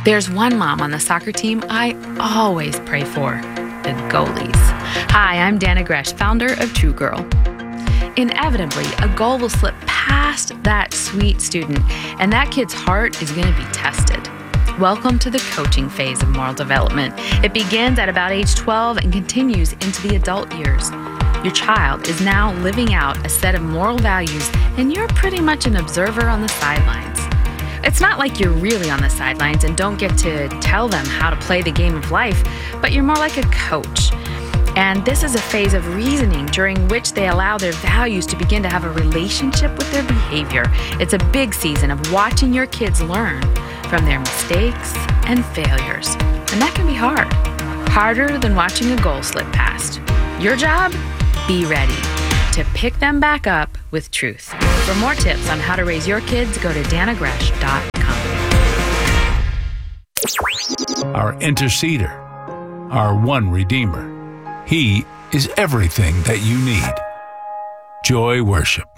There's one mom on the soccer team I always pray for, the goalies. Hi, I'm Dana Gresh, founder of True Girl. Inevitably, a goal will slip past that sweet student, and that kid's heart is going to be tested. Welcome to the coaching phase of moral development. It begins at about age 12 and continues into the adult years. Your child is now living out a set of moral values, and you're pretty much an observer on the sidelines. It's not like you're really on the sidelines and don't get to tell them how to play the game of life, but you're more like a coach. And this is a phase of reasoning during which they allow their values to begin to have a relationship with their behavior. It's a big season of watching your kids learn from their mistakes and failures. And that can be hard. Harder than watching a goal slip past. Your job? Be ready to pick them back up with truth. For more tips on how to raise your kids, go to danagresh.com. Our interceder, our one Redeemer. He is everything that you need. Joy Worship.